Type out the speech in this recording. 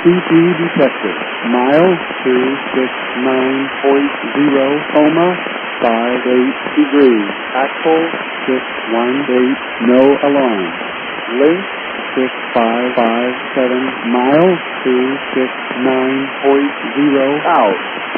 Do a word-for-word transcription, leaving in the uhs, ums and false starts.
C P detected. Miles two six nine point zero, coma, five eight degrees. Axel six one eight, no alarm. Link six five five seven, miles two six nine point zero, out.